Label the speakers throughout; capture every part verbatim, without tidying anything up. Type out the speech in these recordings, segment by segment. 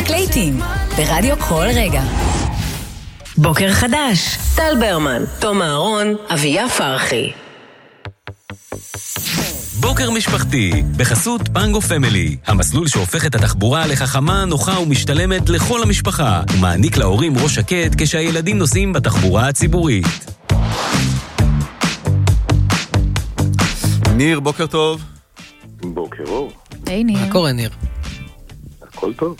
Speaker 1: רק לעתים, ברדיו כל רגע. בוקר חדש.
Speaker 2: טל ברמן, תום אהרון, אביה פרחי.
Speaker 3: בוקר משפחתי, בחסות פנגו פמילי, המסלול שהופך את התחבורה לחכמה, נוחה ומשתלמת לכל המשפחה, ומעניק להורים ראש שקט כשהילדים נוסעים בתחבורה הציבורית.
Speaker 4: ניר, בוקר טוב.
Speaker 5: בוקר אור.
Speaker 6: היי ניר.
Speaker 7: מה קורה ניר?
Speaker 5: הכל טוב.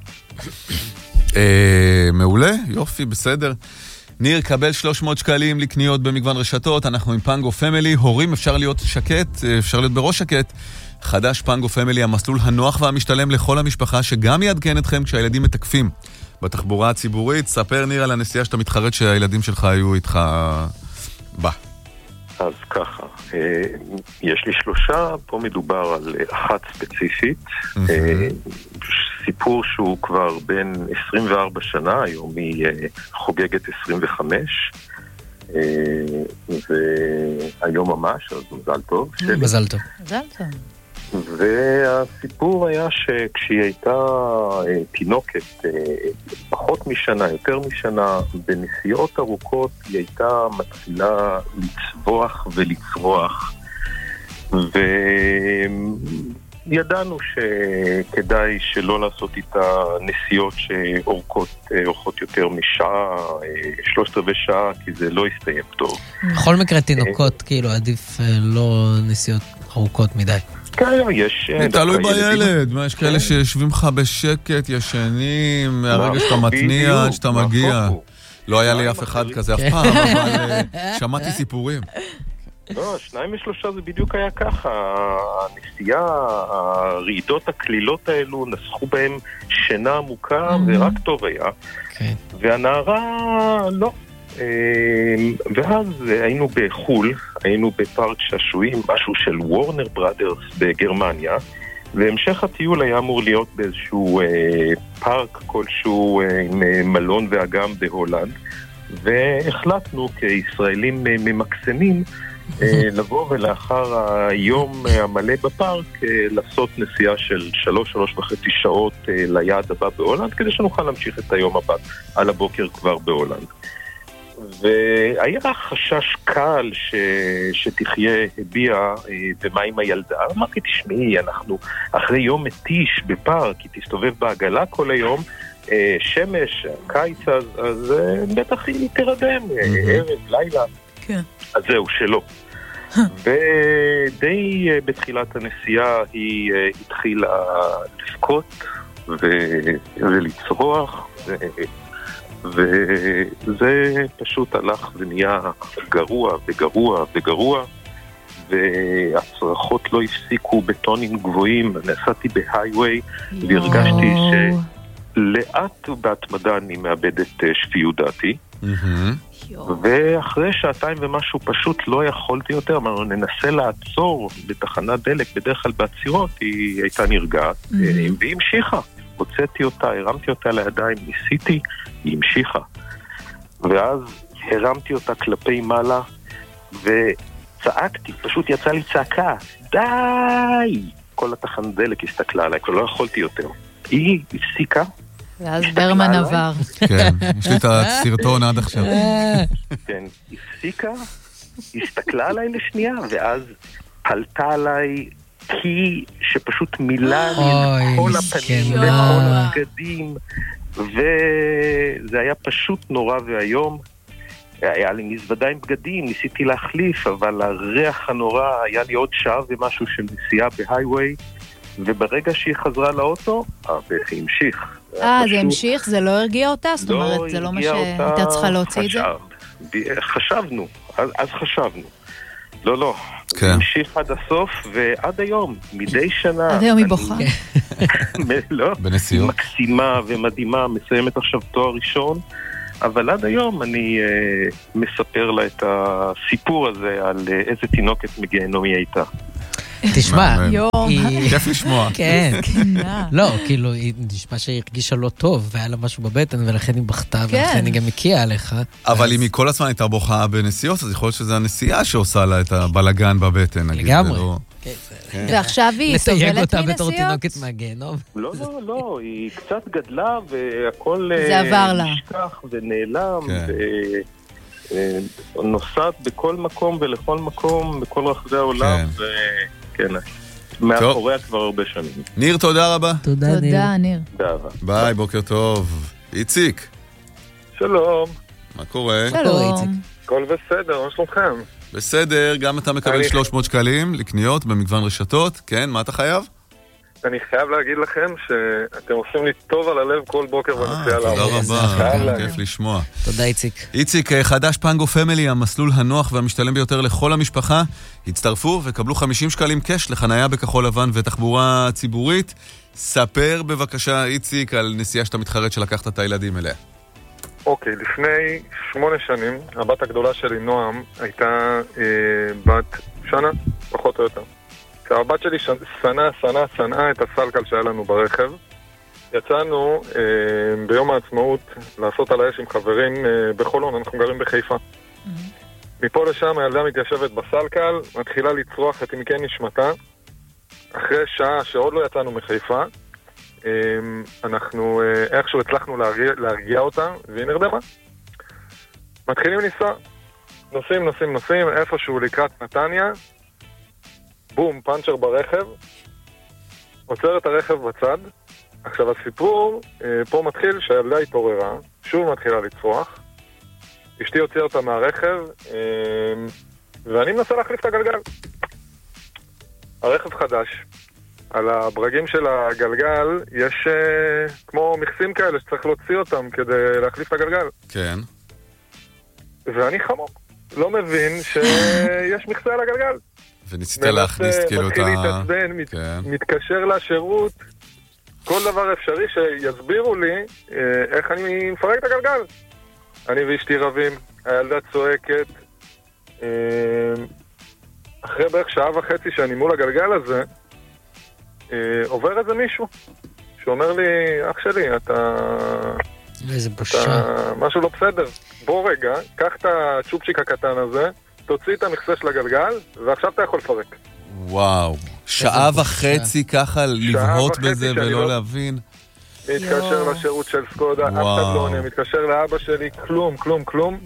Speaker 4: אה, מעולה, יופי, בסדר. ניר, קבל שלוש מאות שקלים לקניות במגוון רשתות, אנחנו עם פנגו פמילי, הורים אפשר להיות שקט, אפשר להיות בראש שקט. חדש פנגו פמילי, המסלול הנוח והמשתלם לכל המשפחה, שגם יעדכן אתכם כשהילדים מתקפים בתחבורה הציבורית. ספר ניר על הנסיעה שאתה מתחרט שהילדים שלך היו איתך בה.
Speaker 5: אז ככה, יש לי שלושה, פה מדובר על אחת ספציפית, סיפור שהוא כבר בין עשרים וארבע שנה, היום היא חוגגת עשרים וחמש, והיום ממש, אז מזל טוב.
Speaker 7: מזל טוב.
Speaker 6: מזל טוב.
Speaker 5: והסיפור היה שכשהיא הייתה תינוקת פחות משנה, יותר משנה, בנסיעות ארוכות היא הייתה מתחילה לצבוח ולצרוח, וידענו שכדאי שלא לעשות איתה נסיעות שאורכות אורכות יותר משעה, שלושת רבעי שעה, כי זה לא יסתיים טוב.
Speaker 7: בכל מקרה תינוקות, כאילו עדיף לא נסיעות ארוכות מדי.
Speaker 5: יש...
Speaker 4: תלוי בילד, יש כאלה שיושבים לך בשקט, ישנים, מהרגע שאתה מתניע, עד שאתה מגיע. לא היה לי אף אחד כזה אף פעם, אבל שמעתי סיפורים.
Speaker 5: לא, שניים ושלושה זה בדיוק היה ככה. הנסיעה, הרעידות הכלילות האלו, נסחו בהם שינה עמוקה, ורק טוב היה. והנערה לא. ואז היינו בחול, היינו בפארק שעשועים, משהו של וורנר בראדרס בגרמניה, והמשך הטיול היה אמור להיות באיזשהו אה, פארק כלשהו אה, עם מלון ואגם בהולנד, והחלטנו כישראלים ממקסמים אה, לבוא ולאחר היום המלא בפארק אה, לעשות נסיעה של שלוש, שלוש וחצי שעות אה, ליעד הבא בהולנד, כדי שנוכל להמשיך את היום הבא על הבוקר כבר בהולנד. והיה חשש קל ש... שתחיה הביע במה עם הילדה. אמרתי, תשמעי, אנחנו אחרי יום מתיש בפארק, היא תסתובב בעגלה כל היום, שמש, קיץ, אז, אז בטח היא תרדם, ערב, לילה. כן. אז זהו, שלא. ודי בתחילת הנסיעה היא התחילה לבכות ו... ולצרוח, ו... וזה פשוט הלך ונהיה גרוע וגרוע וגרוע, והצרחות לא הפסיקו בטונים גבוהים. נסעתי בהייווי והרגשתי שלאט ובהתמדה אני מאבד את שפיות דעתי, ואחרי שעתיים ומשהו פשוט לא יכולתי יותר. אמרנו, ננסה לעצור בתחנת דלק, בדרך כלל בעצירות היא הייתה נרגעת, והיא המשיכה. הוצאתי אותה, הרמתי אותה לידיים, ניסיתי, היא המשיכה. ואז הרמתי אותה כלפי מעלה, וצעקתי, פשוט יצא לי צעקה, די! כל התחנת דלק הסתכלה עליי, כבר לא יכולתי יותר. היא הפסיקה.
Speaker 6: ואז ברמן עבר.
Speaker 4: כן, יש לי את הסרטון עד עכשיו.
Speaker 5: כן, הפסיקה, הסתכלה עליי לשנייה, ואז פלטה עליי, כי שפשוט מילה לי את כל הפנים וכל הבגדים, וזה היה פשוט נורא והיום. היה לי מזוודה עם בגדים, ניסיתי להחליף, אבל הריח הנורא, היה לי עוד שעה ומשהו של נסיעה בהייווי, וברגע שהיא חזרה לאוטו, הבכי המשיך.
Speaker 6: אה, זה המשיך? זה לא הרגיע אותה? זאת אומרת, זה לא מה שהייתה צריכה להוציא את זה?
Speaker 5: חשבנו, אז חשבנו. לא, לא. זה המשיך עד הסוף, ועד היום, מדי שנה.
Speaker 6: עד היום היא בוכה.
Speaker 5: לא,
Speaker 4: בנסיעות.
Speaker 5: מקסימה ומדהימה, מסיימת עכשיו תואר ראשון, אבל עד היום אני מספר לה את הסיפור הזה, על איזה תינוקת מגיהנום היא הייתה.
Speaker 7: תשמע,
Speaker 4: כיף לשמוע.
Speaker 7: כן. לא, כאילו, היא נשמע שהיא הרגישה לא טוב, והיה לה משהו בבטן, ולכן היא בכתה, ולכן היא גם הקיעה עליך.
Speaker 4: אבל אם היא כל הזמן הייתה בוכה בנסיעות, אז יכול להיות שזה הנסיעה שעושה לה את הבלגן בבטן.
Speaker 7: לגמרי.
Speaker 6: ועכשיו היא סובלת מנסיעות?
Speaker 7: לסייג אותה בתור תינוקת מהגיהנום.
Speaker 5: לא, לא, לא, היא קצת גדלה, והכל נשכח ונעלם, ונוסעת בכל מקום ולכל מקום, בכל רחבי העולם, וכן, מאחוריה כבר הרבה שנים.
Speaker 4: ניר, תודה רבה.
Speaker 7: תודה, ניר.
Speaker 6: תודה, ניר.
Speaker 4: ביי, בוקר טוב. איציק.
Speaker 5: שלום.
Speaker 4: מה קורה?
Speaker 6: שלום.
Speaker 5: הכל בסדר, מה שלומכם?
Speaker 4: בסדר, גם אתה מקבל שלוש מאות שקלים לקניות במגוון רשתות. כן, מה אתה חייב?
Speaker 5: אני חייב להגיד לכם שאתם עושים לי טוב על הלב כל בוקר בנסיעה לעבוד.
Speaker 4: תודה רבה, כיף לשמוע.
Speaker 7: תודה, איציק.
Speaker 4: איציק, חדש פנגו פמילי, המסלול הנוח והמשתלם ביותר לכל המשפחה. הצטרפו וקבלו חמישים שקלים קש לחנייה בכחול לבן ותחבורה ציבורית. ספר בבקשה, איציק, על נסיעה שאתה מתחרט שלקחת את הילדים אליה.
Speaker 5: אוקיי, לפני שמונה שנים, הבת הגדולה שלי, נועם, הייתה אה, בת שנה, פחות או יותר. הבת שלי שנה, שנה, שנה את הסלקל שהיה לנו ברכב. יצאנו אה, ביום העצמאות לעשות על האש עם חברים אה, בחולון, אנחנו גרים בחיפה. Mm-hmm. מפה לשם הילדה מתיישבת בסלקל, מתחילה לצרוח את עמקי נשמתה. אחרי שעה שעוד לא יצאנו מחיפה, אנחנו איכשהו הצלחנו להרגיע, להרגיע אותה, והיא נרדמה. מתחילים לנסוע, נוסעים, נוסעים, נוסעים, איפשהו לקראת נתניה, בום, פאנצ'ר ברכב, עוצר את הרכב בצד. עכשיו הסיפור פה מתחיל שהילדה התעוררה, שוב מתחילה לצרוח, אשתי הוציאה אותה מהרכב, ואני מנסה להחליף את הגלגל. הרכב חדש. על הברגים של הגלגל יש uh, כמו מכסים כאלה שצריך להוציא אותם כדי להחליף את הגלגל.
Speaker 4: כן.
Speaker 5: ואני חמוק. לא מבין שיש מכסה על הגלגל.
Speaker 4: וניסית להכניס כאילו את ה...
Speaker 5: מתחיל להתעצבן, מת... כן. מתקשר לשירות, כל דבר אפשרי שיסבירו לי uh, איך אני מפרק את הגלגל. אני ואשתי רבים, הילדה צועקת. Uh, אחרי בערך שעה וחצי שאני מול הגלגל הזה, עובר איזה מישהו שאומר לי, אח שלי, אתה...
Speaker 7: איזה בושה.
Speaker 5: משהו לא בסדר. בוא רגע, קח את הצ'ופצ'יק הקטן הזה, תוציא את המכסה של הגלגל, ועכשיו אתה יכול לפרק.
Speaker 4: וואו, שעה וחצי ככה לבהות בזה ולא להבין.
Speaker 5: מתקשר לשירות של סקודה, אף אחד לא עונה, מתקשר לאבא שלי, כלום, כלום, כלום.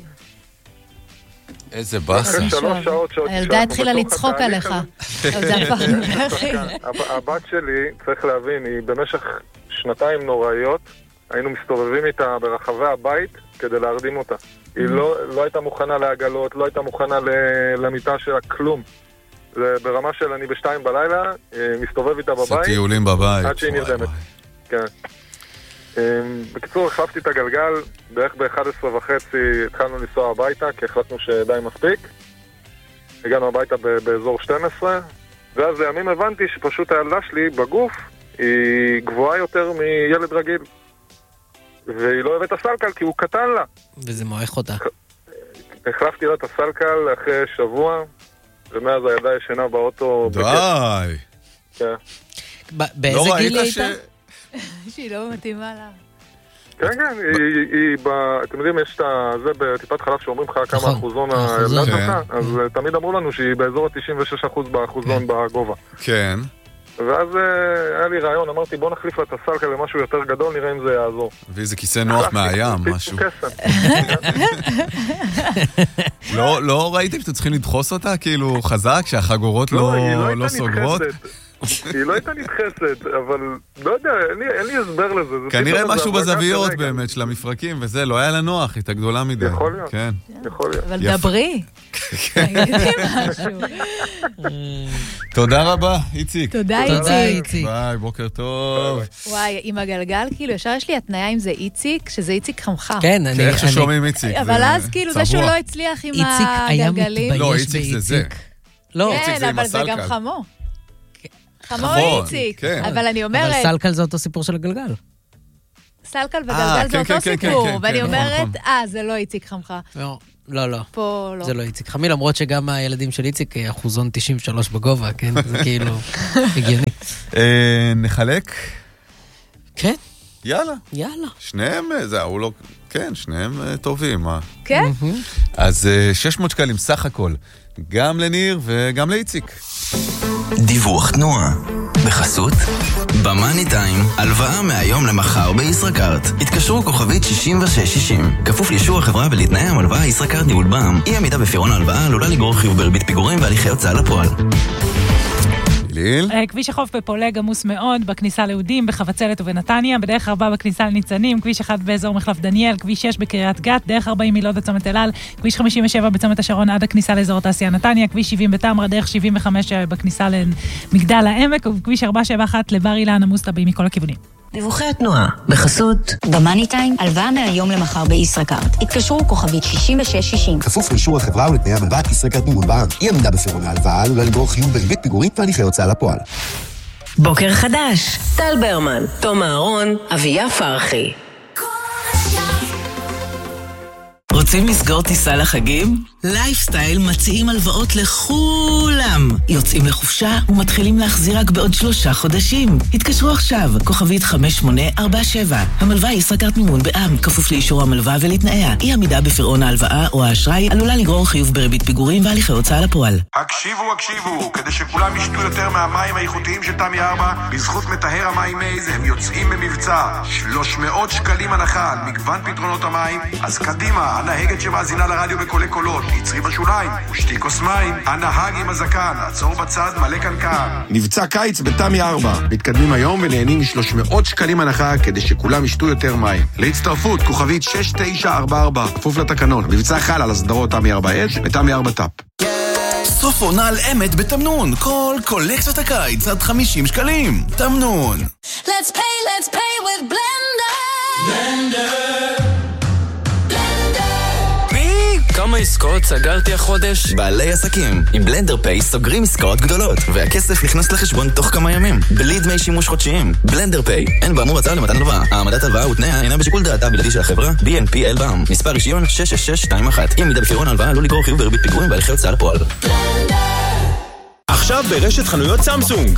Speaker 4: איזה בסה.
Speaker 6: הילדה התחילה לצחוק עליך.
Speaker 5: הבת שלי, צריך להבין, היא במשך שנתיים נוראיות, היינו מסתובבים איתה ברחבי הבית כדי להרדים אותה. היא לא הייתה מוכנה להגלות, לא הייתה מוכנה למיטה שלה, כלום. זה ברמה של אני בשתיים בלילה, מסתובב איתה בבית.
Speaker 4: זה טיולים בבית.
Speaker 5: עד שהיא נרדמת. כן. בקיצור, החלפתי את הגלגל, בערך ב-אחת עשרה וחצי התחלנו לנסוע הביתה, כי החלטנו שדי מספיק. הגענו הביתה באזור שתים עשרה, ואז לימים הבנתי שפשוט הילדה שלי בגוף היא גבוהה יותר מילד רגיל. והיא לא אוהבת הסלקל כי הוא קטן לה.
Speaker 7: וזה מועך אותה.
Speaker 5: החלפתי לה את הסלקל אחרי שבוע, ומאז הילדה ישנה באוטו.
Speaker 4: די!
Speaker 5: כן.
Speaker 7: באיזה גיל היא הייתה?
Speaker 6: שהיא לא מתאימה לה.
Speaker 5: כן, כן, היא, אתם יודעים, יש את זה בטיפת חלב שאומרים לך כמה אחוזון הילדה שלך, אז תמיד אמרו לנו שהיא באזור ה-תשעים ושש אחוז באחוזון בגובה.
Speaker 4: כן.
Speaker 5: ואז היה לי רעיון, אמרתי בוא נחליף לה את הסלקל למשהו יותר גדול, נראה אם זה יעזור.
Speaker 4: ואיזה כיסא נוח מהים, משהו. לא ראיתם שאתם צריכים לדחוס אותה? כאילו חזק, שהחגורות לא סוגרות?
Speaker 5: היא לא הייתה נדחסת, אבל לא יודע, אין לי הסבר לזה.
Speaker 4: כנראה משהו בזוויות באמת של המפרקים, וזה לא היה לה נוח, הייתה גדולה מדי.
Speaker 5: יכול להיות, יכול להיות.
Speaker 6: אבל דברי. תגידי משהו.
Speaker 4: תודה רבה, איציק.
Speaker 6: תודה, איציק.
Speaker 4: ביי, בוקר טוב.
Speaker 6: וואי, עם הגלגל, כאילו, ישר יש לי התניה אם זה איציק, שזה איציק חמך.
Speaker 7: כן, אני...
Speaker 4: איך ששומעים איציק.
Speaker 6: אבל אז כאילו, זה שהוא לא הצליח עם הגלגלים.
Speaker 4: לא, איציק זה זה.
Speaker 7: לא,
Speaker 6: כן, אבל זה גם חמו. חמו איציק, אבל אני אומרת...
Speaker 7: אבל סלקל זה אותו סיפור של הגלגל.
Speaker 6: סלקל וגלגל זה אותו סיפור, ואני אומרת, אה, זה לא איציק חמך.
Speaker 7: לא, לא, לא.
Speaker 6: פה לא.
Speaker 7: זה לא איציק חמי, למרות שגם הילדים של איציק אחוזון תשעים ושלוש בגובה, כן? זה כאילו הגיוני.
Speaker 4: נחלק?
Speaker 7: כן.
Speaker 4: יאללה.
Speaker 7: יאללה.
Speaker 4: שניהם, זה, הוא לא... כן, שניהם טובים.
Speaker 6: כן?
Speaker 4: אז שש מאות שקלים סך הכל, גם לניר וגם לאיציק.
Speaker 8: דיווח תנועה. בחסות במאני טיים, הלוואה מהיום למחר בישראכרט. התקשרו כוכבית שישים ושש שישים. כפוף לאישור החברה ולתנאי המלוואה ישראכרט ניהול בע"מ. אי עמידה בפירעון ההלוואה עלולה לגרור חיוב בריבית פיגורים והליכי הוצאה לפועל.
Speaker 9: כביש החוף בפולג עמוס מאוד, בכניסה ליהודים, בחבצלת ובנתניה, בדרך ארבע בכניסה לניצנים, כביש אחד באזור מחלף דניאל, כביש שש בקריית גת, דרך ארבעים מילוד בצומת אלעל, כביש חמישים ושבע בצומת השרון עד הכניסה לאזור התעשייה נתניה, כביש שבעים בתמרה, דרך שבעים וחמש בכניסה למגדל העמק, וכביש ארבע שבע אחת לבר אילן עמוס טבעי מכל הכיוונים.
Speaker 2: דיווחי התנועה, בחסות
Speaker 1: במאני טיים, הלוואה מהיום למחר בישראכרט. התקשרו כוכבית שישים ושש שישים.
Speaker 10: כפוף לאישור החברה ולתנאי המלוואה ישראכרט ניהול בע"מ. אי עמידה בפירעון ההלוואה עלולה לגרור חיוב בריבית פיגורים והליכי הוצאה לפועל.
Speaker 2: בוקר חדש, טל ברמן, תום אהרון, אביה פרחי.
Speaker 11: רוצים לסגור טיסה לחגים? לייפסטייל מציעים הלוואות לכולם. יוצאים לחופשה ומתחילים להחזיר רק בעוד שלושה חודשים. התקשרו עכשיו, כוכבית חמש שמונה ארבע שבע. המלוואה ישראכרט מימון בע"מ, כפוף לאישור המלוואה ולתנאיה. אי עמידה בפירעון ההלוואה או האשראי עלולה לגרור חיוב בריבית פיגורים והליכי הוצאה לפועל.
Speaker 12: הקשיבו, הקשיבו, כדי שכולם ישתו יותר מהמים האיכותיים של תמי ארבע, בזכות מטהר המים מייז הם יוצאים במבצע. שלוש מאות שקלים הנחה על מגוון פתרונות המים. אז קדימה, הנהגת שמאזינה לרדיו בקולי קולות, יצרי בשוליים, ושתי כוס מים. הנהג עם הזקן, עצור בצד, מלא קנקן. מבצע קיץ בתמי ארבע. מתקדמים היום ונהנים מ-שלוש מאות שקלים הנחה כדי שכולם ישתו יותר מים. להצטרפות, כוכבית שש תשע ארבע ארבע, כפוף לתקנון. מבצע חל על הסדרות תמי ארבע אש ותמי ארבע טאפ.
Speaker 8: סוף עונה על אמת בתמנון. כל קולקציית הקיץ עד חמישים שקלים. תמנון.
Speaker 13: Let's pay, let's pay with Blender. Blender.
Speaker 14: כמה עסקאות סגרתי החודש?
Speaker 8: בעלי עסקים עם בלנדר פיי סוגרים עסקאות גדולות והכסף נכנס לחשבון תוך כמה ימים בלי דמי שימוש חודשיים. בלנדר פיי, אין באמור הצעה למתן הלוואה. העמדת הלוואה ותנאיה אינה בשיקול דעתה הבלעדי של החברה. בי אן פי אל בע"מ, מספר רישיון שש שש שש שתיים אחת. אם עמידה בפירעון הלוואה עלול לגרור חיוב בריבית פיגורים והליכי הוצאה לפועל.
Speaker 15: עכשיו ברשת חנויות סמסונג,